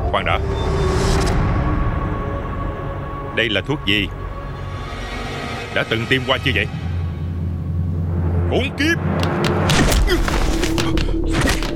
Khoan đã. Đây là thuốc gì? Đã từng tiêm qua chưa vậy? Khốn kiếp!